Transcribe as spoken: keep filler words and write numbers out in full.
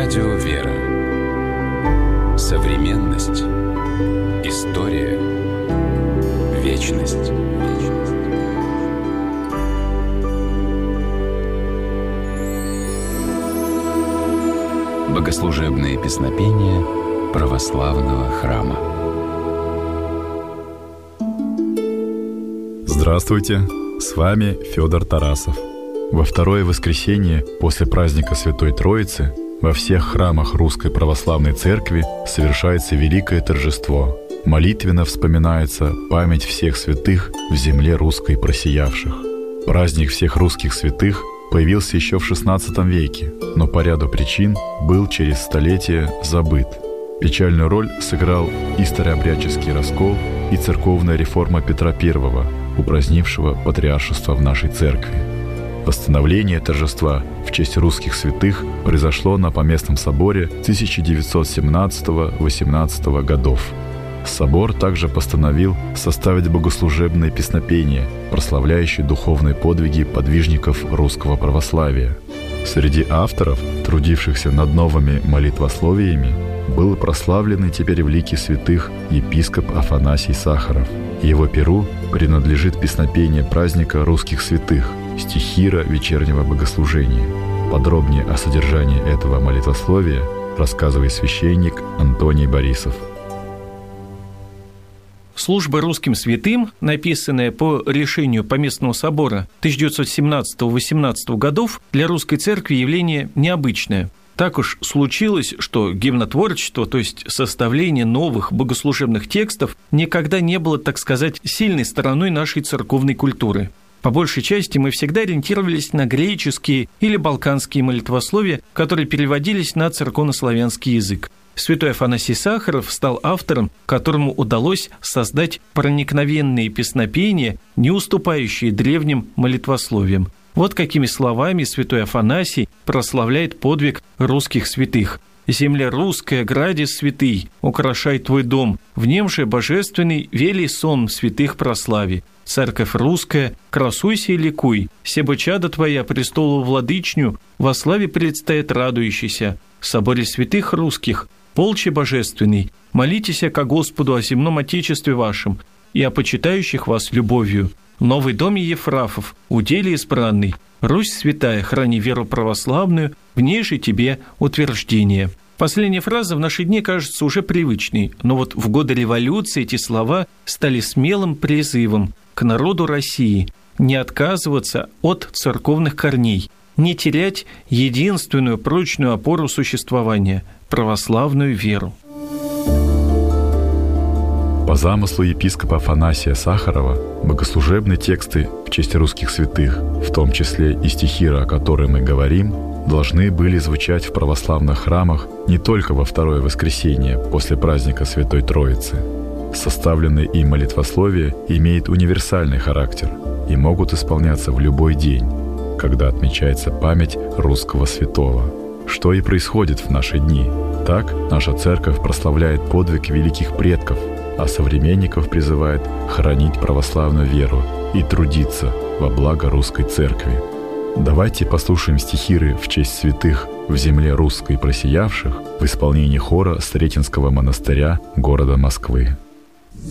Радио «Вера». Современность. История. Вечность. Богослужебные песнопения православного храма. Здравствуйте, с вами Федор Тарасов. Во второе воскресенье после праздника Святой Троицы во всех храмах Русской Православной Церкви совершается великое торжество. Молитвенно вспоминается память всех святых в земле русской просиявших. Праздник всех русских святых появился еще в шестнадцатом веке, но по ряду причин был через столетия забыт. Печальную роль сыграл и старообрядческий раскол, и церковная реформа Петра Первого, упразднившего патриаршество в нашей церкви. Постановление торжества в честь русских святых произошло на Поместном соборе тысяча девятьсот семнадцатого-восемнадцатого годов. Собор также постановил составить богослужебные песнопения, прославляющие духовные подвиги подвижников русского православия. Среди авторов, трудившихся над новыми молитвословиями, был прославленный теперь в лике святых епископ Афанасий Сахаров. Его перу принадлежит песнопение праздника русских святых, стихира вечернего богослужения. Подробнее о содержании этого молитвословия рассказывает священник Антоний Борисов. Служба русским святым, написанная по решению Поместного собора тысяча девятьсот семнадцатого-восемнадцатого годов, для русской церкви явление необычное. Так уж случилось, что гимнотворчество, то есть составление новых богослужебных текстов, никогда не было, так сказать, сильной стороной нашей церковной культуры. По большей части мы всегда ориентировались на греческие или балканские молитвословия, которые переводились на церковнославянский язык. Святой Афанасий Сахаров стал автором, которому удалось создать проникновенные песнопения, не уступающие древним молитвословиям. Вот какими словами святой Афанасий прославляет подвиг русских святых. «Земля русская, граде святый, украшай твой дом, в нем же божественный велий сон святых прослави. Церковь русская, красуйся и ликуй, себо чада твоя престолу владычню, во славе предстоит радующийся. В соборе святых русских, полче божественный, молитесь ко Господу о земном Отечестве вашем и о почитающих вас любовью. В новый доме Ефрафов, уделе избранный, Русь святая, храни веру православную, в ней же тебе утверждение». Последняя фраза в наши дни кажется уже привычной, но вот в годы революции эти слова стали смелым призывом к народу России не отказываться от церковных корней, не терять единственную прочную опору существования – православную веру. По замыслу епископа Афанасия Сахарова богослужебные тексты в честь русских святых, в том числе и стихира, о которой мы говорим, должны были звучать в православных храмах не только во второе воскресенье после праздника Святой Троицы. Составленные им молитвословия имеют универсальный характер и могут исполняться в любой день, когда отмечается память русского святого, что и происходит в наши дни. Так наша церковь прославляет подвиг великих предков, а современников призывает хранить православную веру и трудиться во благо русской церкви. Давайте послушаем стихиры в честь святых в земле русской просиявших в исполнении хора Сретенского монастыря города Москвы.